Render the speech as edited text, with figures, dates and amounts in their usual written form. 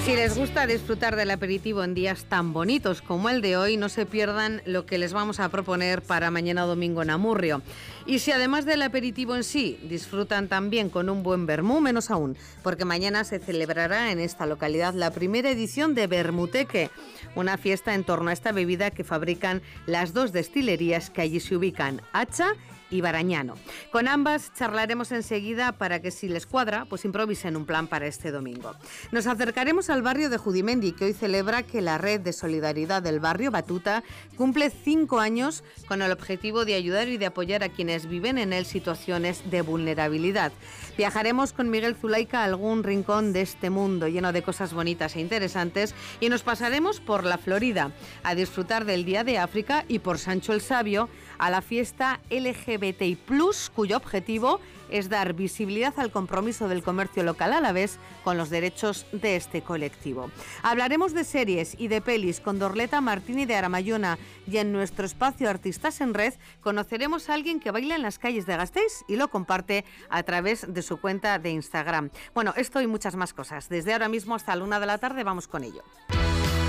Si les gusta disfrutar del aperitivo en días tan bonitos como el de hoy, no se pierdan lo que les vamos a proponer para mañana domingo en Amurrio. Y si además del aperitivo en sí disfrutan también con un buen vermú, menos aún, porque mañana se celebrará en esta localidad la primera edición de Vermuteque, una fiesta en torno a esta bebida que fabrican las dos destilerías que allí se ubican, Hacha y Barañano. Con ambas charlaremos enseguida para que, si les cuadra, pues improvisen un plan para este domingo. Nos acercaremos al barrio de Judimendi, que hoy celebra que la red de solidaridad del barrio Batuta cumple 5 años con el objetivo de ayudar y de apoyar a quienes viven en él situaciones de vulnerabilidad. Viajaremos con Miguel Zulaika a algún rincón de este mundo lleno de cosas bonitas e interesantes y nos pasaremos por la Florida a disfrutar del Día de África y por Sancho el Sabio a la fiesta LGBTI+, cuyo objetivo es dar visibilidad al compromiso del comercio local alavés con los derechos de este colectivo. Hablaremos de series y de pelis con Dorleta Martini de Aramayona y en nuestro espacio Artistas en Red conoceremos a alguien que baila en las calles de Gasteiz y lo comparte a través de su cuenta de Instagram. Bueno, esto y muchas más cosas. Desde ahora mismo hasta la 1 de la tarde vamos con ello.